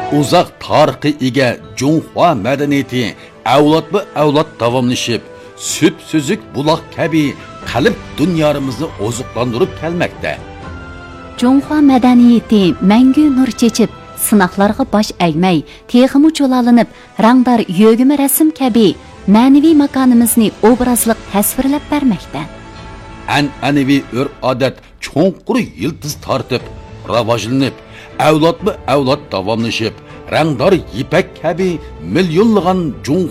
Uzaq tarixi ega Junhua madaniyati avlodma-avlod davomlashib, süp-süzük buloq kabi qalb dunyomizni oziqlantirib kelmoqda. Junhua madaniyati mangu nur chechib, sinoqlarga bosh egmay, texmi cho'lalinib, rangdor yo'g'imi rasm kabi ma'naviy makonimizni obrazliq tasvirlab bermoqda. An'anaviy urf-odat cho'nqur yildiz tortib, rivojlanib, avlodma-avlod davomlashib, rangdor ipak kabi millionlagan